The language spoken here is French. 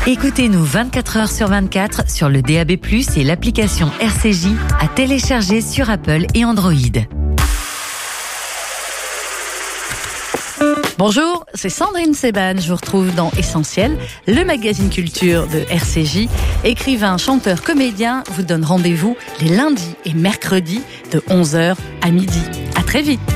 Écoutez-nous 24 heures sur 24 sur le DAB+, et l'application RCJ à télécharger sur Apple et Android. Bonjour, c'est Sandrine Seban. Je vous retrouve dans Essentiel, le magazine culture de RCJ. Écrivain, chanteur, comédien vous donne rendez-vous les lundis et mercredis de 11h à midi. À très vite.